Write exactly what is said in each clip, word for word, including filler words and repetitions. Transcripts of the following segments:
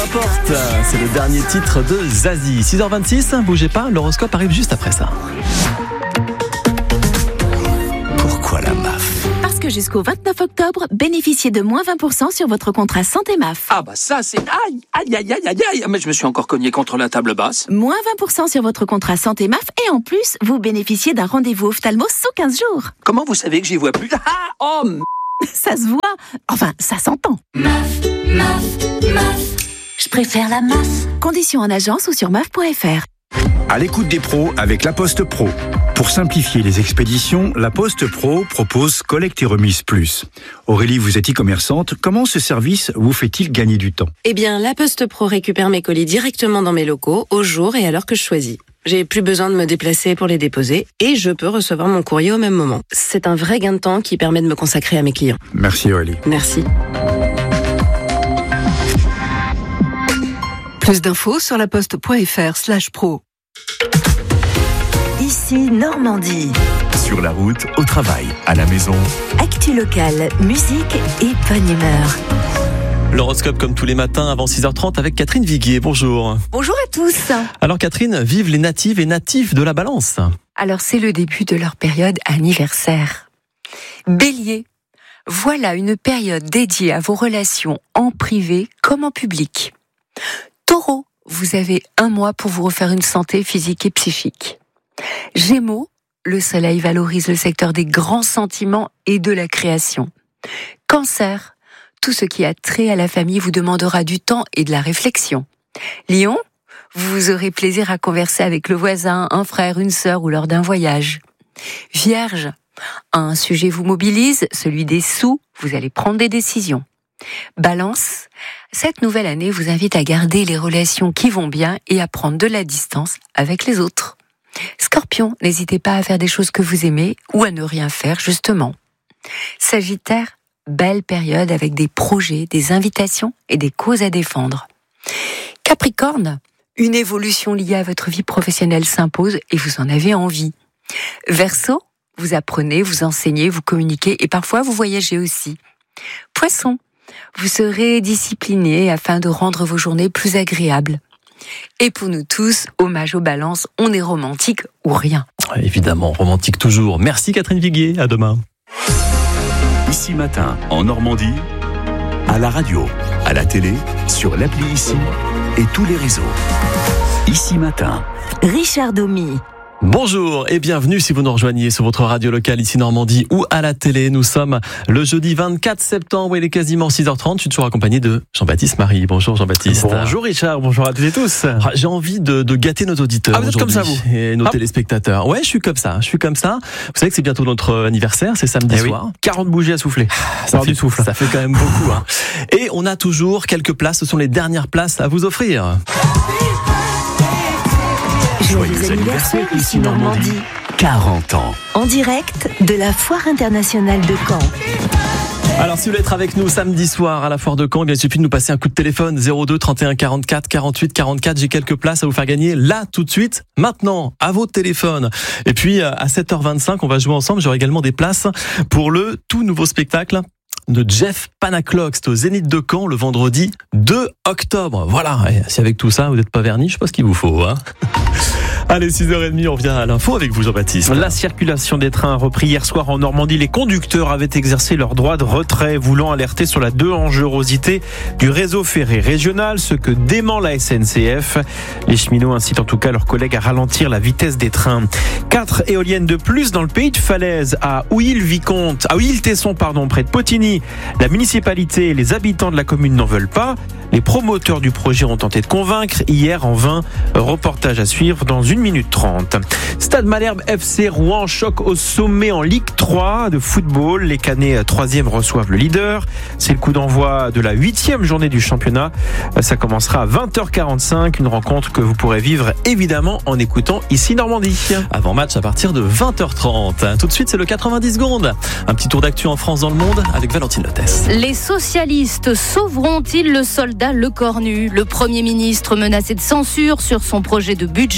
Porte, c'est le dernier titre de Zazie. six heures vingt-six, bougez pas, l'horoscope arrive juste après ça. Pourquoi la M A F ? Parce que jusqu'au vingt-neuf octobre, bénéficiez de moins vingt pour cent sur votre contrat santé M A F. Ah bah ça c'est... Aïe, aïe, aïe, aïe, aïe, aïe. Mais je me suis encore cogné contre la table basse. Moins vingt pour cent sur votre contrat santé M A F et en plus, vous bénéficiez d'un rendez-vous ophtalmo sous quinze jours. Comment vous savez que j'y vois plus ? Ah, oh, m- Ça se voit, enfin, ça s'entend. M A F, M A F, M A F. Je préfère la M A F. Conditions en agence ou sur M A F point F R. À l'écoute des pros avec La Poste Pro. Pour simplifier les expéditions, La Poste Pro propose Collecte et Remise Plus. Aurélie, vous êtes e-commerçante. Comment ce service vous fait-il gagner du temps ? Eh bien, La Poste Pro récupère mes colis directement dans mes locaux, au jour et à l'heure que je choisis. J'ai plus besoin de me déplacer pour les déposer et je peux recevoir mon courrier au même moment. C'est un vrai gain de temps qui permet de me consacrer à mes clients. Merci Aurélie. Merci. Plus d'infos sur laposte.fr slash pro. Ici Normandie. Sur la route, au travail, à la maison. Actu locale, musique et bonne humeur. L'horoscope comme tous les matins avant six heures trente avec Catherine Viguier. Bonjour. Bonjour à tous. Alors Catherine, vive les natives et natifs de la Balance. Alors c'est le début de leur période anniversaire. Bélier, voilà une période dédiée à vos relations en privé comme en public. Taureau, vous avez un mois pour vous refaire une santé physique et psychique. Gémeaux, le soleil valorise le secteur des grands sentiments et de la création. Cancer, tout ce qui a trait à la famille vous demandera du temps et de la réflexion. Lion, vous aurez plaisir à converser avec le voisin, un frère, une sœur ou lors d'un voyage. Vierge, un sujet vous mobilise, celui des sous, vous allez prendre des décisions. Balance, cette nouvelle année vous invite à garder les relations qui vont bien et à prendre de la distance avec les autres. Scorpion, n'hésitez pas à faire des choses que vous aimez ou à ne rien faire justement. Sagittaire, belle période avec des projets, des invitations et des causes à défendre. Capricorne, une évolution liée à votre vie professionnelle s'impose et vous en avez envie. Verseau, vous apprenez, vous enseignez, vous communiquez et parfois vous voyagez aussi. Poisson, vous serez discipliné afin de rendre vos journées plus agréables. Et pour nous tous, hommage aux balances, on est romantique ou rien. Évidemment, romantique toujours. Merci Catherine Viguier, à demain. Ici Matin, en Normandie, à la radio, à la télé, sur l'appli Ici et tous les réseaux. Ici Matin. Richard Domy. Bonjour et bienvenue si vous nous rejoignez sur votre radio locale ici Normandie ou à la télé. Nous sommes le jeudi vingt-quatre septembre, il est quasiment six heures trente. Je suis toujours accompagné de Jean-Baptiste Marie. Bonjour Jean-Baptiste. Bonjour Richard, bonjour à toutes et tous. Ah, j'ai envie de, de gâter nos auditeurs. Ah, vous êtes comme ça vous et nos ah. téléspectateurs. Ouais, je suis comme ça, je suis comme ça. Vous savez que c'est bientôt notre anniversaire, c'est samedi eh soir. Oui. quarante bougies à souffler. Ça fait, du souffle. Ça fait quand même beaucoup. Hein. Et on a toujours quelques places, ce sont les dernières places à vous offrir. Joyeux anniversaire ici Normandie. quarante ans. En direct de la Foire internationale de Caen. Alors si vous voulez être avec nous samedi soir à la Foire de Caen, eh bien, il suffit de nous passer un coup de téléphone zéro deux trente et un quarante-quatre quarante-huit quarante-quatre. J'ai quelques places à vous faire gagner là tout de suite, maintenant, à votre téléphone. Et puis à sept heures vingt-cinq, on va jouer ensemble. J'aurai également des places pour le tout nouveau spectacle de Jeff Panaclock. C'est au Zénith de Caen le vendredi deux octobre. Voilà, et si avec tout ça vous n'êtes pas verni, je sais pas ce qu'il vous faut. Hein. Allez, six heures trente, on revient à l'info avec vous Jean-Baptiste. La circulation des trains a repris hier soir en Normandie. Les conducteurs avaient exercé leur droit de retrait, voulant alerter sur la dangerosité du réseau ferré régional, ce que dément la S N C F. Les cheminots incitent en tout cas leurs collègues à ralentir la vitesse des trains. Quatre éoliennes de plus dans le pays de Falaise, à Ouille-Vicomte, à Ouille-Tesson, pardon, près de Potigny. La municipalité et les habitants de la commune n'en veulent pas. Les promoteurs du projet ont tenté de convaincre, hier en vain. Reportage à suivre dans une minute trente. Stade Malherbe F C Rouen, choc au sommet en Ligue trois de football. Les Canets troisième reçoivent le leader. C'est le coup d'envoi de la huitième journée du championnat. Ça commencera à vingt heures quarante-cinq, une rencontre que vous pourrez vivre évidemment en écoutant Ici Normandie. Avant match à partir de vingt heures trente. Tout de suite, c'est le quatre-vingt-dix secondes. Un petit tour d'actu en France, dans le monde, avec Valentine Lotès. Les socialistes sauveront-ils le soldat Lecornu ? Le Premier ministre menacé de censure sur son projet de budget, comme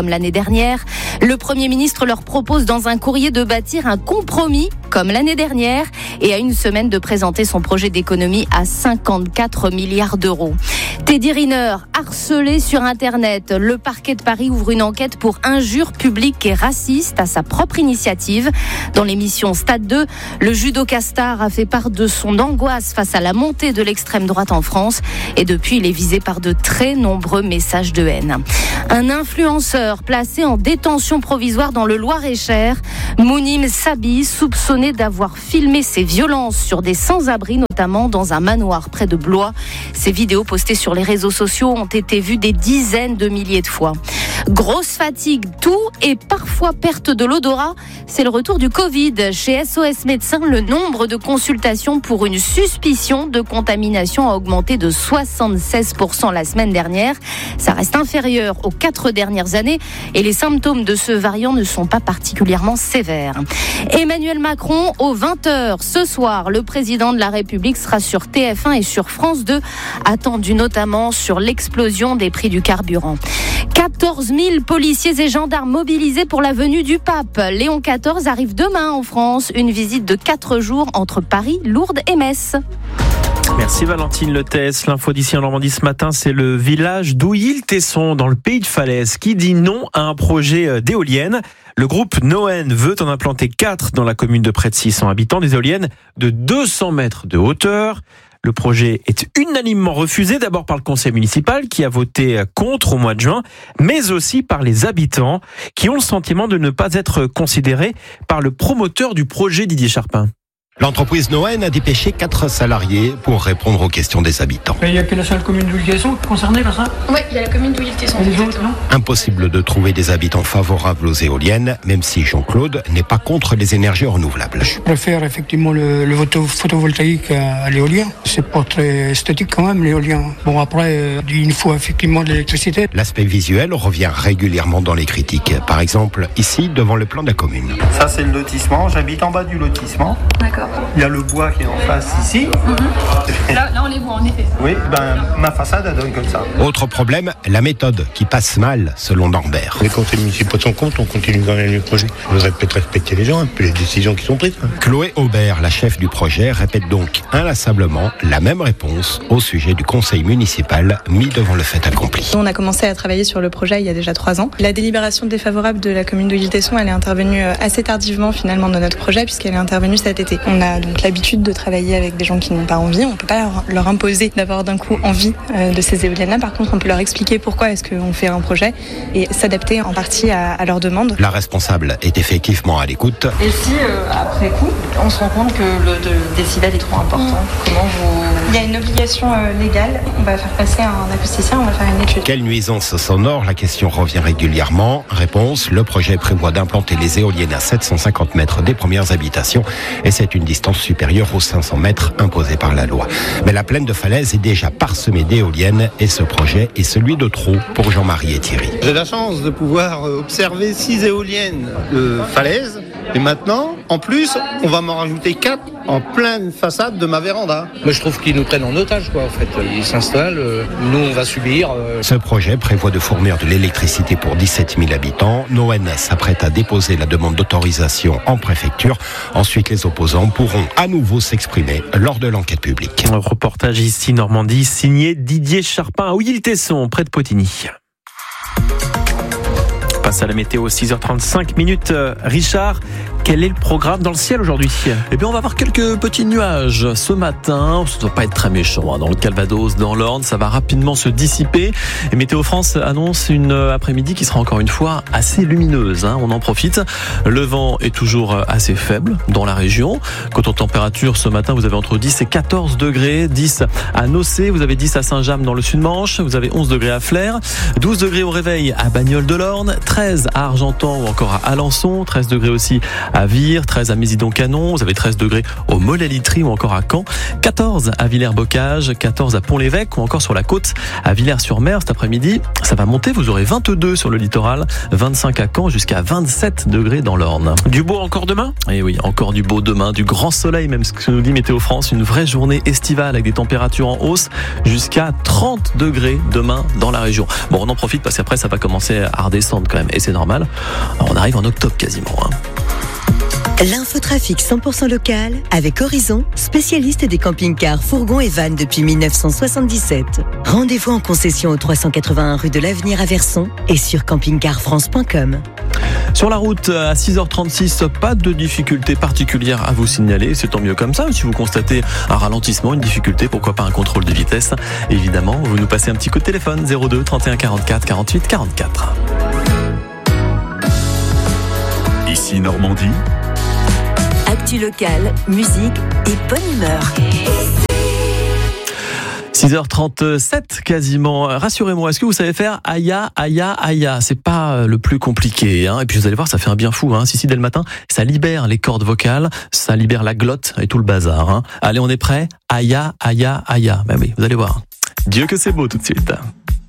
comme l'année dernière. Le Premier ministre leur propose dans un courrier de bâtir un compromis comme l'année dernière et à une semaine de présenter son projet d'économie à cinquante-quatre milliards d'euros. Teddy Riner, harcelé sur Internet. Le parquet de Paris ouvre une enquête pour injures publiques et racistes à sa propre initiative. Dans l'émission Stade deux, le judoka star a fait part de son angoisse face à la montée de l'extrême droite en France et depuis il est visé par de très nombreux messages de haine. Un influenceur placé en détention provisoire dans le Loir-et-Cher, Mounim Sabi, soupçonné d'avoir filmé ses violences sur des sans-abri, notamment dans un manoir près de Blois. Ces vidéos postées sur les réseaux sociaux ont été vues des dizaines de milliers de fois. Grosse fatigue, toux et parfois perte de l'odorat, c'est le retour du Covid. Chez S O S Médecins, le nombre de consultations pour une suspicion de contamination a augmenté de soixante-seize pour cent la semaine dernière. Ça reste inférieur aux quatre dernières années et les symptômes de ce variant ne sont pas particulièrement sévères. Emmanuel Macron, aux vingt heures ce soir, le président de la République sera sur T F un et sur France deux, attendu notamment sur l'explosion des prix du carburant. quatorze mille policiers et gendarmes mobilisés pour la venue du pape. Léon quatorze arrive demain en France. Une visite de quatre jours entre Paris, Lourdes et Metz. Merci Valentine Lethès. L'info d'ici en Normandie ce matin, c'est le village d'Ouilly-le-Tesson, dans le pays de Falaise, qui dit non à un projet d'éoliennes. Le groupe Noen veut en implanter quatre dans la commune de près de six cents habitants, des éoliennes de deux cents mètres de hauteur. Le projet est unanimement refusé, d'abord par le conseil municipal qui a voté contre au mois de juin, mais aussi par les habitants qui ont le sentiment de ne pas être considérés par le promoteur du projet, Didier Charpin. L'entreprise Noen a dépêché quatre salariés pour répondre aux questions des habitants. Il n'y a que la seule commune d'Ouilly-le-Tesson concernée par ça ? Oui, il y a la commune d'Ouilly-le-Tesson. Impossible de trouver des habitants favorables aux éoliennes, même si Jean-Claude n'est pas contre les énergies renouvelables. Je préfère effectivement le, le photovoltaïque à l'éolien. C'est pas très esthétique quand même, l'éolien. Bon, après, il faut effectivement de l'électricité. L'aspect visuel revient régulièrement dans les critiques. Par exemple, ici, devant le plan de la commune. Ça, c'est le lotissement. J'habite en bas du lotissement. D'accord. Il y a le bois qui est en face ici. Mmh. Là, là, on les voit en effet. Oui, ben, ma façade, elle donne comme ça. Autre problème, la méthode qui passe mal, selon Norbert. Les conseils municipaux sont contre, on continue quand même le projet. Il faudrait peut-être respecter les gens, un peu les décisions qui sont prises. Chloé Aubert, la chef du projet, répète donc inlassablement la même réponse au sujet du conseil municipal mis devant le fait accompli. On a commencé à travailler sur le projet il y a déjà trois ans. La délibération défavorable de la commune d'Ouilly-le-Tesson, elle est intervenue assez tardivement finalement dans notre projet puisqu'elle est intervenue cet été. On a donc l'habitude de travailler avec des gens qui n'ont pas envie. On ne peut pas leur, leur imposer d'avoir d'un coup envie euh, de ces éoliennes-là. Par contre, on peut leur expliquer pourquoi est-ce qu'on fait un projet et s'adapter en partie à, à leurs demandes. La responsable est effectivement à l'écoute. Et si, euh, après coup, on se rend compte que le de décibel est trop important, mmh. comment vous... Il y a une obligation euh, légale. On va faire passer un acousticien, on va faire une étude. Quelle nuisance sonore ? La question revient régulièrement. Réponse, le projet prévoit d'implanter les éoliennes à sept cent cinquante mètres des premières habitations et c'est une distance supérieure aux cinq cents mètres imposés par la loi. Mais la plaine de Falaise est déjà parsemée d'éoliennes et ce projet est celui de trop pour Jean-Marie et Thierry. J'ai la chance de pouvoir observer six éoliennes de Falaise et maintenant, en plus, on va m'en rajouter quatre en pleine façade de ma véranda. Moi, je trouve qu'ils nous prennent en otage, quoi, en fait. Ils s'installent, nous, on va subir. Euh... Ce projet prévoit de fournir de l'électricité pour dix-sept mille habitants. Noen s'apprête à déposer la demande d'autorisation en préfecture. Ensuite, les opposants pourront à nouveau s'exprimer lors de l'enquête publique. Un reportage ici Normandie signé Didier Charpin à Ouilly-le-Tesson, près de Potigny. On passe à la météo, six heures trente-cinq minutes. Richard, quel est le programme dans le ciel aujourd'hui ? Eh bien, on va avoir quelques petits nuages ce matin. Ça ne doit pas être très méchant hein. Dans le Calvados, dans l'Orne, ça va rapidement se dissiper. Et Météo France annonce une après-midi qui sera encore une fois assez lumineuse. Hein. On en profite. Le vent est toujours assez faible dans la région. Quant aux températures, ce matin, vous avez entre dix et quatorze degrés. dix à Nocé, vous avez dix à Saint-James dans le Sud-Manche. Vous avez onze degrés à Flers. douze degrés au réveil à Bagnoles de l'Orne. treize à Argentan ou encore à Alençon. treize degrés aussi à à Vire, treize à Mézidon-Canon, vous avez treize degrés au Mollet-Litry ou encore à Caen, quatorze à Villers-Bocage, quatorze à Pont-l'Évêque ou encore sur la côte à Villers-sur-Mer cet après-midi. Ça va monter, vous aurez vingt-deux sur le littoral, vingt-cinq à Caen jusqu'à vingt-sept degrés dans l'Orne. Du beau encore demain ? Et oui, encore du beau demain, du grand soleil, même ce que nous dit Météo France, une vraie journée estivale avec des températures en hausse jusqu'à trente degrés demain dans la région. Bon, on en profite parce qu'après ça va commencer à redescendre quand même et c'est normal. Alors, on arrive en octobre quasiment. Hein. L'infotrafic cent pour cent local avec Horizon, spécialiste des camping-cars, fourgons et vannes depuis dix-neuf cent soixante-dix-sept. Rendez-vous en concession au trois cent quatre-vingt-un rue de l'Avenir à Verson et sur camping car france point com. Sur la route à six heures trente-six, pas de difficultés particulières à vous signaler, c'est tant mieux comme ça. Si vous constatez un ralentissement, une difficulté, pourquoi pas un contrôle de vitesse, évidemment, vous nous passez un petit coup de téléphone zéro deux trente et un quarante-quatre quarante-huit quarante-quatre. Ici Normandie. Actu local, musique et bonne humeur. six heures trente-sept quasiment. Rassurez-moi, est-ce que vous savez faire Aya, Aya, Aya? C'est pas le plus compliqué. Hein. Et puis vous allez voir, ça fait un bien fou. Hein. Si, si, dès le matin, ça libère les cordes vocales, ça libère la glotte et tout le bazar. Hein. Allez, on est prêt? Aya, Aya, Aya. Ben oui, vous allez voir. Dieu que c'est beau tout de suite.